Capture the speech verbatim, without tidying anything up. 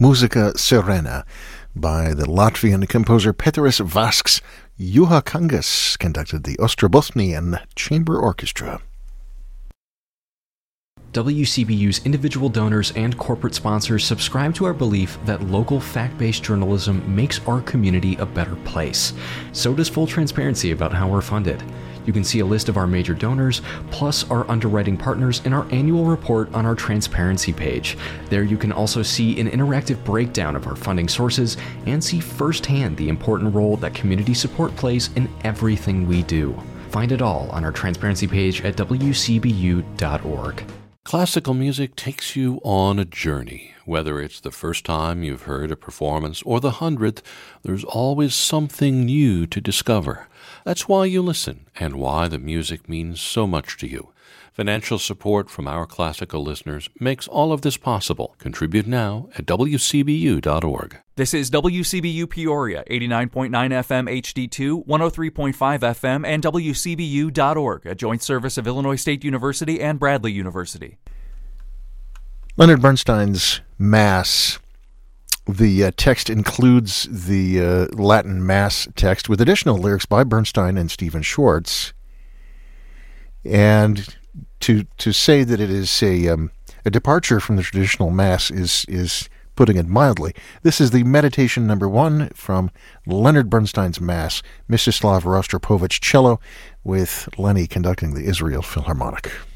Musica Serena by the Latvian composer Peteris Vasks. Juha Kangas conducted the Ostrobothnian Chamber Orchestra. W C B U's individual donors and corporate sponsors subscribe to our belief that local fact-based journalism makes our community a better place. So does full transparency about how we're funded. You can see a list of our major donors, plus our underwriting partners in our annual report on our transparency page. There you can also see an interactive breakdown of our funding sources and see firsthand the important role that community support plays in everything we do. Find it all on our transparency page at w c b u dot org. Classical music takes you on a journey. Whether it's the first time you've heard a performance or the hundredth, there's always something new to discover. That's why you listen and why the music means so much to you. Financial support from our classical listeners makes all of this possible. Contribute now at w c b u dot org. This is W C B U Peoria, eighty-nine point nine F M H D two, one oh three point five F M, and w c b u dot org, a joint service of Illinois State University and Bradley University. Leonard Bernstein's Mass. The uh, text includes the uh, Latin Mass text with additional lyrics by Bernstein and Stephen Schwartz. And to to say that it is a um, a departure from the traditional Mass is is putting it mildly. This is the meditation number one from Leonard Bernstein's Mass, Mstislav Rostropovich cello, with Lenny conducting the Israel Philharmonic.